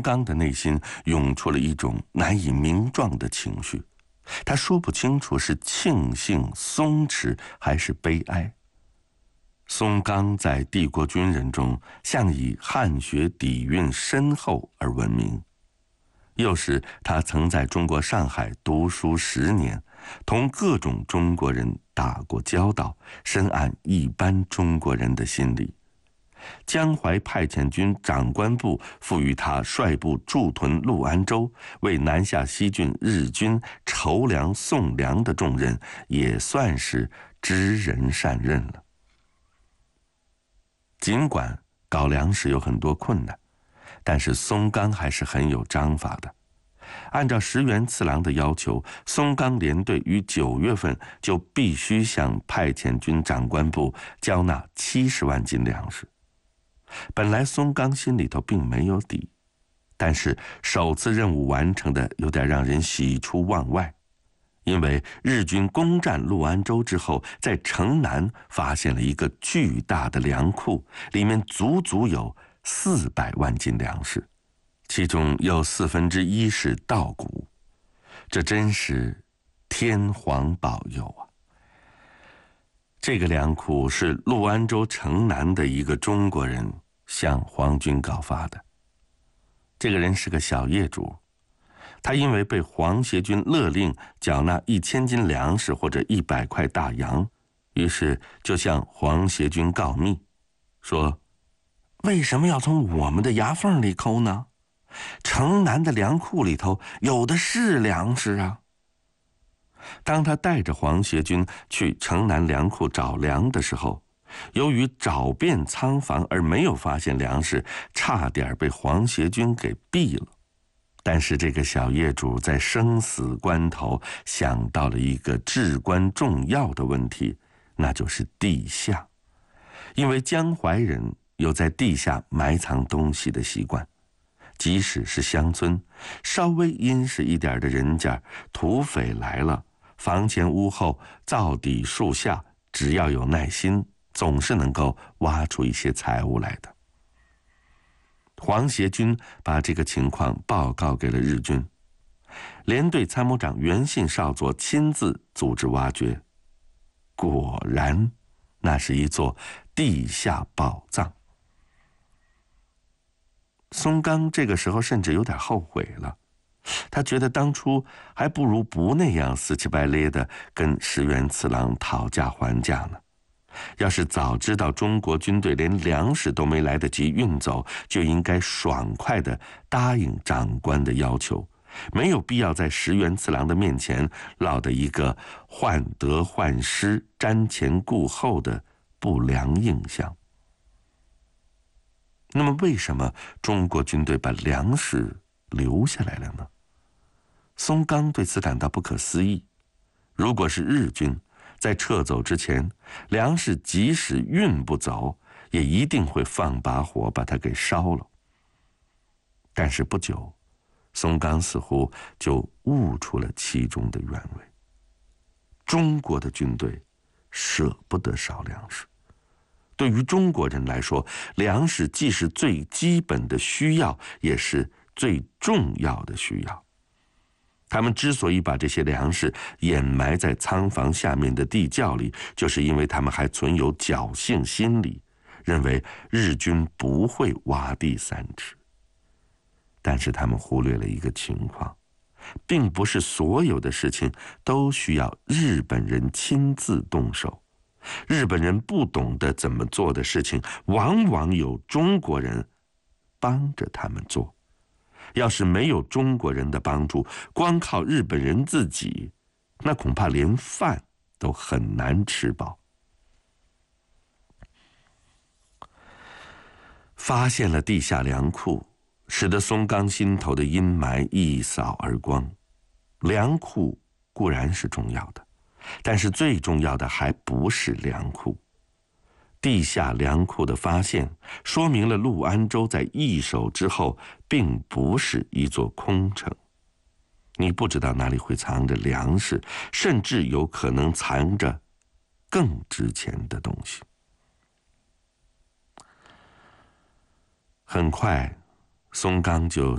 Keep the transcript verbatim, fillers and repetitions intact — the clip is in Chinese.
松冈的内心涌出了一种难以名状的情绪，他说不清楚是庆幸、松弛还是悲哀。松冈在帝国军人中向以汉学底蕴深厚而闻名，又是他曾在中国上海读书十年，同各种中国人打过交道，深谙一般中国人的心理。江淮派遣军长官部赋予他率部驻屯陆安州，为南下西郡日军筹粮送粮的重任，也算是知人善任了。尽管搞粮食有很多困难，但是松冈还是很有章法的。按照石原次郎的要求，松冈联队于九月份就必须向派遣军长官部交纳七十万斤粮食。本来松冈心里头并没有底，但是首次任务完成的有点让人喜出望外。因为日军攻占陆安州之后，在城南发现了一个巨大的粮库，里面足足有四百万斤粮食，其中有四分之一是稻谷，这真是天皇保佑啊！这个粮库是陆安州城南的一个中国人向皇军告发的。这个人是个小业主，他因为被皇协军勒令缴纳一千斤粮食或者一百块大洋，于是就向皇协军告密，说为什么要从我们的牙缝里抠呢？城南的粮库里头有的是粮食啊。当他带着皇协军去城南粮库找粮的时候，由于找遍仓房而没有发现粮食，差点被皇协军给毙了。但是这个小业主在生死关头想到了一个至关重要的问题，那就是地下。因为江淮人有在地下埋藏东西的习惯，即使是乡村，稍微阴湿一点的人家，土匪来了，房前屋后、灶底树下，只要有耐心，总是能够挖出一些财物来的。皇协军把这个情况报告给了日军，联队参谋长袁信少佐亲自组织挖掘，果然那是一座地下宝藏。松冈这个时候甚至有点后悔了，他觉得当初还不如不那样死乞白咧的跟石原次郎讨价还价呢。要是早知道中国军队连粮食都没来得及运走，就应该爽快地答应长官的要求，没有必要在石原次郎的面前落得一个患得患失、瞻前顾后的不良印象。那么为什么中国军队把粮食留下来了呢？松冈对此感到不可思议。如果是日军在撤走之前，粮食即使运不走，也一定会放把火把它给烧了。但是不久，松冈似乎就悟出了其中的原委。中国的军队舍不得烧粮食，对于中国人来说，粮食既是最基本的需要，也是最重要的需要。他们之所以把这些粮食掩埋在仓房下面的地窖里，就是因为他们还存有侥幸心理，认为日军不会挖地三尺。但是他们忽略了一个情况，并不是所有的事情都需要日本人亲自动手。日本人不懂得怎么做的事情，往往有中国人帮着他们做。要是没有中国人的帮助，光靠日本人自己，那恐怕连饭都很难吃饱。发现了地下粮库，使得松冈心头的阴霾一扫而光。粮库固然是重要的，但是最重要的还不是粮库。地下粮库的发现，说明了陆安州在易手之后并不是一座空城。你不知道哪里会藏着粮食，甚至有可能藏着更值钱的东西。很快，松冈就